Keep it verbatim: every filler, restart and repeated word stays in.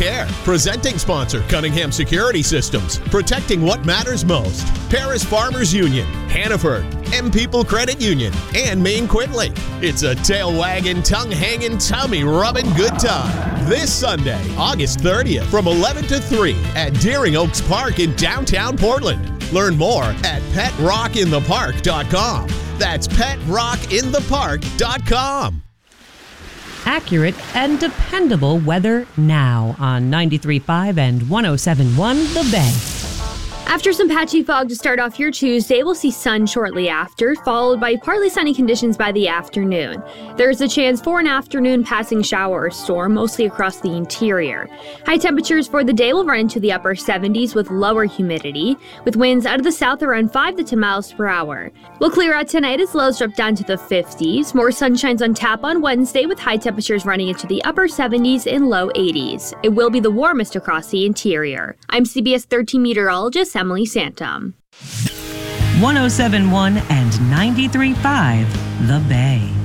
Care. Presenting sponsor, Cunningham Security Systems. Protecting what matters most. Paris Farmers Union, Hannaford, M People Credit Union, and Maine Quinley. It's a tail-wagging, tongue-hanging, tummy-rubbing good time. This Sunday, August thirtieth, from eleven to three at Deering Oaks Park in downtown Portland. Learn more at pet rock in the park dot com. That's pet rock in the park dot com. Accurate and dependable weather now on ninety-three point five and one oh seven point one The Bay. After some patchy fog to start off your Tuesday, we'll see sun shortly after, followed by partly sunny conditions by the afternoon. There's a chance for an afternoon passing shower or storm, mostly across the interior. High temperatures for the day will run into the upper seventies with lower humidity, with winds out of the south around five to ten miles per hour. We'll clear out tonight as lows drop down to the fifties. More sunshine's on tap on Wednesday, with high temperatures running into the upper seventies and low eighties. It will be the warmest across the interior. I'm C B S thirteen meteorologist Emily Santum. one oh seven point one and ninety-three point five The Bay.